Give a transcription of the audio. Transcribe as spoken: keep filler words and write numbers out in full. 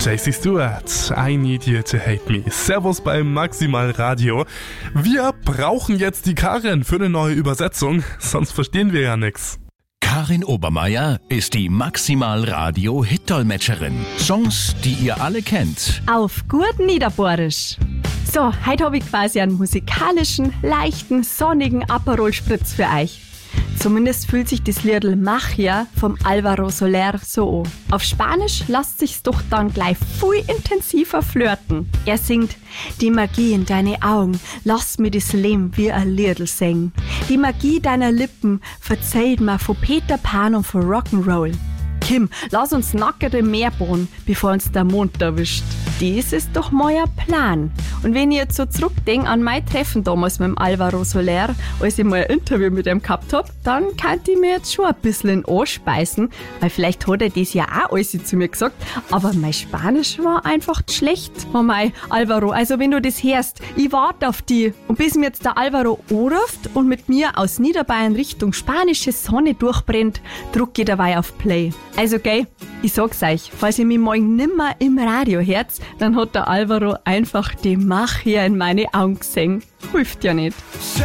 J C Stewart, I Need You to Hate Me. Servus beim Maximal Radio. Wir brauchen jetzt die Karin für eine neue Übersetzung, sonst verstehen wir ja nix. Karin Obermeier ist die Maximal Radio Hit-Dolmetscherin. Songs, die ihr alle kennt. Auf gut Niederbohrisch. So, heute habe ich quasi einen musikalischen, leichten, sonnigen Aperol-Spritz für euch. Zumindest fühlt sich das Liedl Magia vom Alvaro Soler so an. Auf Spanisch lässt sich's doch dann gleich viel intensiver flirten. Er singt: Die Magie in deine Augen, lass mir das Leben wie ein Liedl singen. Die Magie deiner Lippen verzählt mir von Peter Pan und von Rock'n'Roll. Kim, lass uns nackert im Meer bohren, bevor uns der Mond erwischt. Das ist doch mein Plan. Und wenn ich jetzt so zurückdenke an mein Treffen damals mit dem Alvaro Soler, als ich mal ein Interview mit ihm gehabt hab, dann kann ich mir jetzt schon ein bisschen anspeisen, weil vielleicht hat er das ja auch alles zu mir gesagt, aber mein Spanisch war einfach schlecht, oh mein Alvaro. Also wenn du das hörst, ich warte auf die. Und bis mir jetzt der Alvaro anruft und mit mir aus Niederbayern Richtung spanische Sonne durchbrennt, druck ich dabei auf Play. Also gell, ich sag's euch, falls ihr mich morgen nimmer im Radio hört, dann hat der Alvaro einfach die Magia in meine Augen gesehen. Hilft ja nicht.